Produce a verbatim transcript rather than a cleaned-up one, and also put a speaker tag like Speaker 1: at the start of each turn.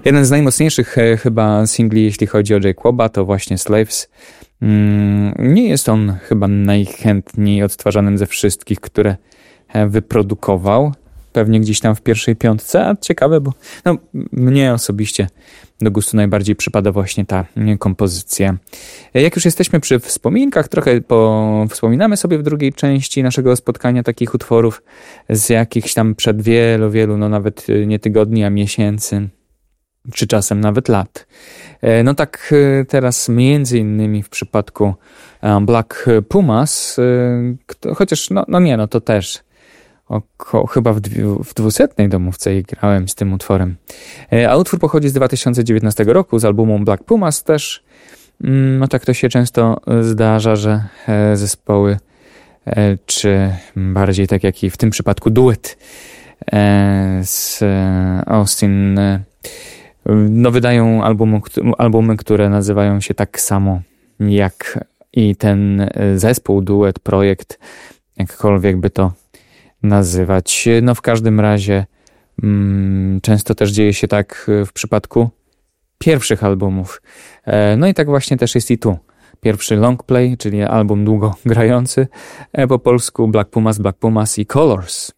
Speaker 1: Jeden z najmocniejszych e, chyba singli, jeśli chodzi o Jacoba, to właśnie Slaves. Mm, nie jest on chyba najchętniej odtwarzanym ze wszystkich, które e, wyprodukował. Pewnie gdzieś tam w pierwszej piątce, a ciekawe, bo no, mnie osobiście do gustu najbardziej przypada właśnie ta nie, kompozycja. Jak już jesteśmy przy wspominkach, trochę po, wspominamy sobie w drugiej części naszego spotkania takich utworów z jakichś tam przed wielu, wielu, no nawet nie tygodni, a miesięcy, czy czasem nawet lat. No tak teraz między innymi w przypadku Black Pumas, chociaż no, no nie, no to też Oko, chyba w, w dwusetnej domówce grałem z tym utworem. A utwór pochodzi z dwa tysiące dziewiętnastego roku, z albumu Black Pumas też. No tak to się często zdarza, że zespoły, czy bardziej tak jak i w tym przypadku duet z Austin, no wydają albumy, albumy, które nazywają się tak samo jak i ten zespół, duet, projekt, jakkolwiek by to nazywać. No w każdym razie mm, często też dzieje się tak w przypadku pierwszych albumów. E, no i tak właśnie też jest i tu. Pierwszy long play, czyli album długo grający, e, po polsku Black Pumas, Black Pumas i Colors.